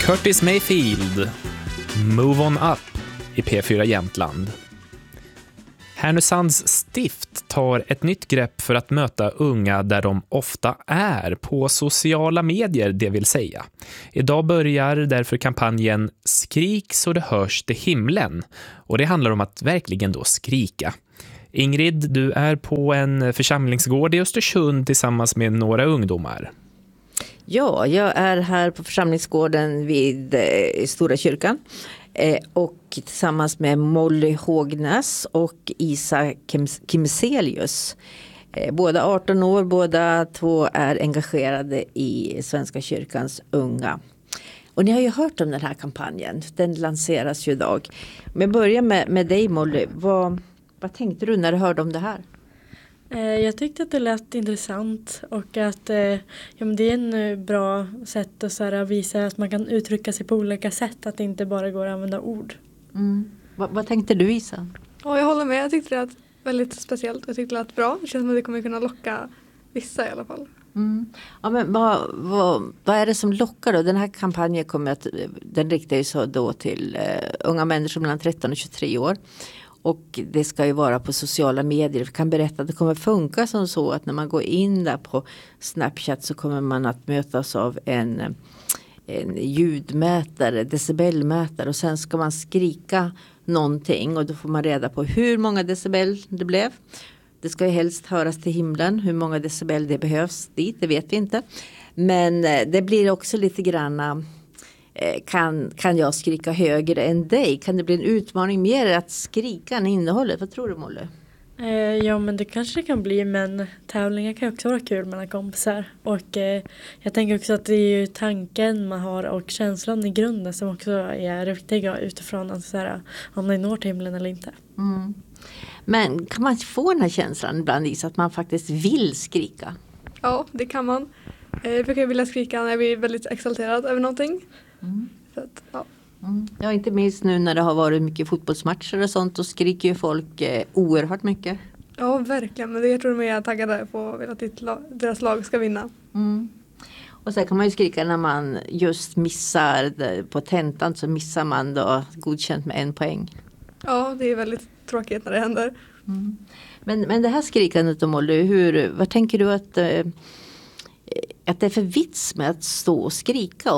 Curtis Mayfield, Move On Up i P4 Jämtland. Härnösands stift tar ett nytt grepp för att möta unga där de ofta är, på sociala medier det vill säga. Idag börjar därför kampanjen Skrik så det hörs till himlen, och det handlar om att verkligen då skrika. Ingrid, du är på en församlingsgård i Östersund tillsammans med några ungdomar. Ja, jag är här på församlingsgården vid Stora kyrkan och tillsammans med Molly Hågnäs och Isa Kimselius. Båda 18 år, båda två är engagerade i Svenska kyrkans unga. Och ni har ju hört om den här kampanjen, den lanseras ju idag. Men jag börjar med dig Molly, vad tänkte du när du hörde om det här? Jag tyckte att det lät intressant och att det är en bra sätt att visa att man kan uttrycka sig på olika sätt, att det inte bara går att använda ord. Mm. Vad tänkte du, Isa? Ja, jag håller med. Jag tyckte det lät väldigt speciellt. Jag tyckte det lät bra. Det känns som att det kommer kunna locka vissa i alla fall. Mm. Ja, men vad är det som lockar då? Den här kampanjen den riktar ju så då till unga människor mellan 13 och 23 år. Och det ska ju vara på sociala medier. Jag kan berätta att det kommer funka som så att när man går in där på Snapchat så kommer man att mötas av en ljudmätare, decibelmätare, och sen ska man skrika någonting och då får man reda på hur många decibel det blev. Det ska ju helst höras till himlen. Hur många decibel det behövs dit, det vet vi inte. Men det blir också lite granna, kan jag skrika högre än dig? Kan det bli en utmaning mer att skrika än innehållet? Vad tror du, Molly? Ja, men det kanske kan bli, men tävlingar kan också vara kul mellan kompisar. Och jag tänker också att det är ju tanken man har och känslan i grunden som också är viktiga utifrån att om man når till himlen eller inte. Mm. Men kan man få den här känslan ibland i så att man faktiskt vill skrika? Ja, det kan man. Jag brukar vilja skrika när jag blir väldigt exalterad över någonting. Mm. Så att, ja. Ja, inte minst nu när det har varit mycket fotbollsmatcher och sånt, och skriker ju folk oerhört mycket. Ja, verkligen. Men jag tror de är taggade på att deras lag ska vinna. Mm. Och sen kan man ju skrika när man just missar på tentan, så missar man då godkänt med 1 poäng. Ja, det är väldigt tråkigt när det händer. Mm. Men det här skrikandet om Molly, vad tänker du att det är för vits med att stå och skrika?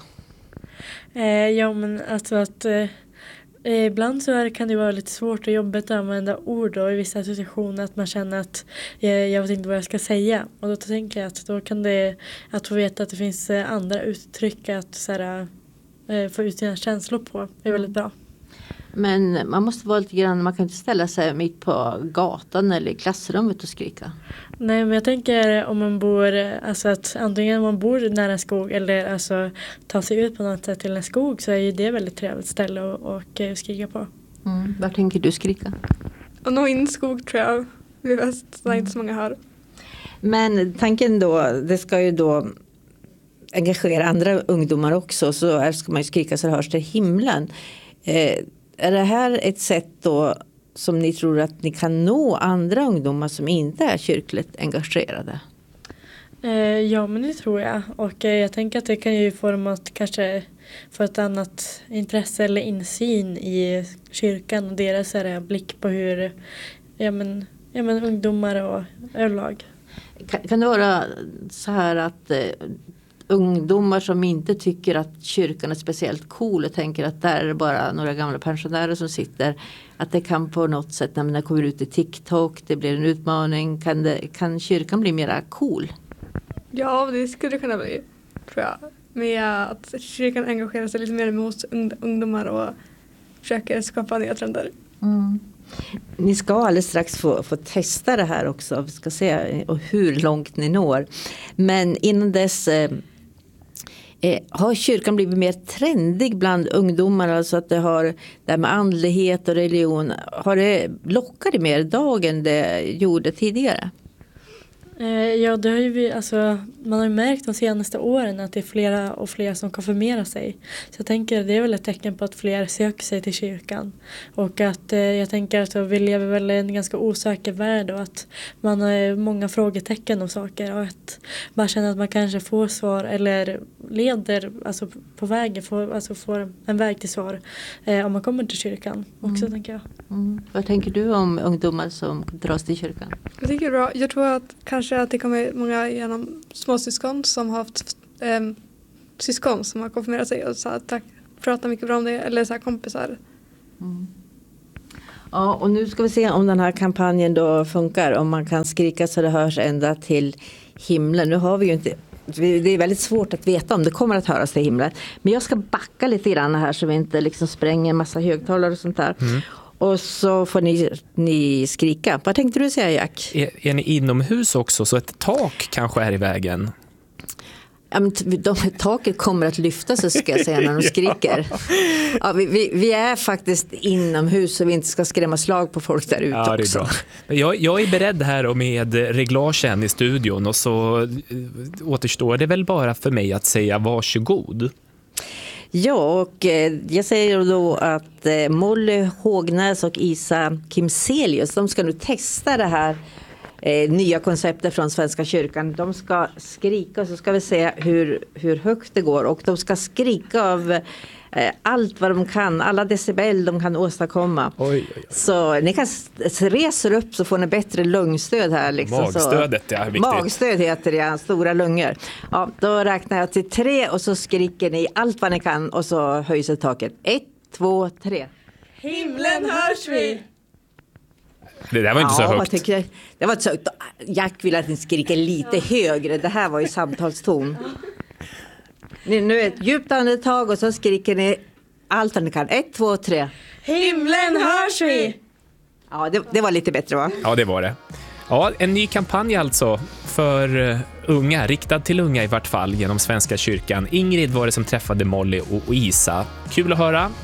Ja, men alltså att ibland så kan det vara lite svårt och jobbigt att använda ord då, i vissa situationer, att man känner att jag vet inte vad jag ska säga. Och då tänker jag att då kan det, att få veta att det finns andra uttryck att få ut sina känslor på, är väldigt bra. Men man måste vara lite grann, man kan inte ställa sig mitt på gatan eller i klassrummet och skrika. Nej, men jag tänker om man bor, alltså att antingen man bor nära en skog eller alltså ta sig ut på något sätt till en skog, så är ju det väldigt trevligt ställe och skrika på. Mm. Var tänker du skrika? Och nå in skog tror jag. Det är bäst, så inte så många hör. Men tanken då, det ska ju då engagera andra ungdomar också, så här ska man ju skrika så det hörs till himlen. Är det här ett sätt då som ni tror att ni kan nå andra ungdomar som inte är kyrkligt engagerade? Ja, men det tror jag. Och jag tänker att det kan ju få dem att kanske få ett annat intresse eller insyn i kyrkan och deras blick på hur ungdomar och överlag. Kan det vara så här att ungdomar som inte tycker att kyrkan är speciellt cool och tänker att där är det bara några gamla pensionärer som sitter, att det kan på något sätt när man kommer ut i TikTok, det blir en utmaning, kan kyrkan bli mera cool? Ja, det skulle kunna bli, tror jag. Med att kyrkan engagerar sig lite mer hos ungdomar och försöker skapa nya trender. Mm. Ni ska alldeles strax få testa det här också. Vi ska se hur långt ni når. Men innan dess har kyrkan blivit mer trendig bland ungdomar, alltså att det har där med andlighet och religion, har det lockat mer idag än det gjorde tidigare? Ja, det har ju man har ju märkt de senaste åren att det är flera och fler som konfirmerar sig. Så jag tänker det är väl ett tecken på att fler söker sig till kyrkan. Och att jag tänker att vi lever väl i en ganska osäker värld och att man har många frågetecken och saker. Och att man känner att man kanske får svar eller leder på vägen, får en väg till svar om man kommer till kyrkan också, tänker jag. Vad tänker du om ungdomar som dras till kyrkan? Jag tycker det är bra. Jag tror att kanske att det kommer många genom småsyskon som har haft syskon som har konfirmerat sig och pratar mycket bra om det, eller så här kompisar. Ja, och nu ska vi se om den här kampanjen då funkar, om man kan skrika så det hörs ända till himlen. Nu har vi ju inte, det är väldigt svårt att veta om det kommer att höras till himlen, men jag ska backa lite grann här så vi inte liksom spränger en massa högtalare och sånt där. Och så får ni skrika. Vad tänkte du säga, Jack? Är ni inomhus också, så ett tak kanske är i vägen? Ja, men taket kommer att lyfta sig, ska jag säga, när de skriker. Ja, vi är faktiskt inomhus så vi inte ska skrämma slag på folk där ute också. Det är bra. Jag är beredd här och med reglagen i studion, och så återstår det väl bara för mig att säga varsågod. Ja, och jag säger då att Molly Hågnäs och Isa Kimselius, de ska nu testa det här nya konceptet från Svenska kyrkan. De ska skrika, så ska vi se hur högt det går, och de ska skrika av allt vad de kan, alla decibel de kan åstadkomma. Oj. Så ni kan resa upp så får ni bättre lungstöd här. Liksom. Magstödet, ja, viktigt. Magstöd heter det, ja, stora lungor. Ja, då räknar jag till 3 och så skriker ni allt vad ni kan och så höjs taket. 1, 2, 3. Himlen hörs vi! Det där var inte så högt. Det var inte så högt. Jack vill att ni skriker lite högre. Det här var ju samtalston. Nu är ett djupt andetag och så skriker ni allt vad ni kan. 1, 2, 3. Himlen hörs vi! Ja, det var lite bättre, va? Ja, det var det. Ja, en ny kampanj alltså för unga, riktad till unga i vart fall, genom Svenska kyrkan. Ingrid var det som träffade Molly och Isa. Kul att höra.